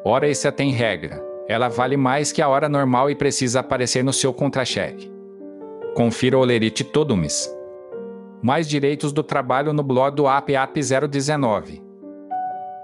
Hora extra tem regra. Ela vale mais que a hora normal e precisa aparecer no seu contra-cheque. Confira o Olerite todo mês. Mais direitos do trabalho no blog do APAP 019.